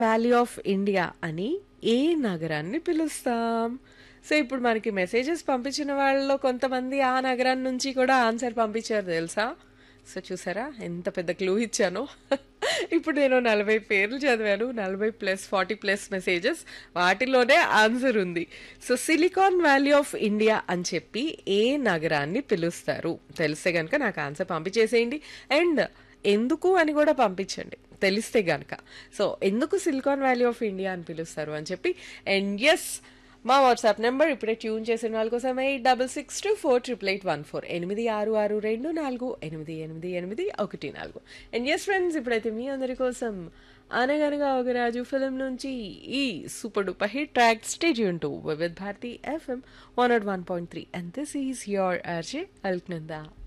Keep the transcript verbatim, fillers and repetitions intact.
Valley of India అని ఏ నగరాన్ని పిలుస్తాం? సో ఇప్పుడు మనకి మెసేజెస్ పంపించిన వాళ్ళలో కొంతమంది ఆ నగరం నుంచి కూడా ఆన్సర్ పంపించారు తెలుసా? సో చూసారా ఎంత పెద్ద క్లూ ఇచ్చానో. ఇప్పుడు నేను నలభై పేర్లు చదివాను, నలభై ప్లస్ ఫార్టీ ప్లస్ మెసేజెస్, వాటిలోనే ఆన్సర్ ఉంది. So silicon valley of India అని చెప్పి ఏ నగరాన్ని పిలుస్తారు? తెలిస్తే కనుక నాకు ఆన్సర్ పంపించేసేయండి. అండ్ ఎందుకు అని కూడా పంపించండి తెలిస్తే గనక. సో ఎందుకు సిలికాన్ వ్యాలీ ఆఫ్ ఇండియా అని పిలుస్తారు అని చెప్పి. అండ్ ఎస్, మా వాట్సాప్ నెంబర్ ఇప్పుడే ట్యూన్ చేసిన వాళ్ళ కోసం eight double six two four triple eight one four ఎనిమిది ఆరు ఆరు రెండు నాలుగు ఎనిమిది ఎనిమిది ఎనిమిది ఒకటి నాలుగు. అండ్ ఎస్ ఫ్రెండ్స్, ఇప్పుడైతే మీ అందరి కోసం అనగనగా ఒక రాజు ఫిలిం నుంచి ఈ super duper hit track stage to Vividh Bharati FM one not one point three. And this is your RJ Alaknanda.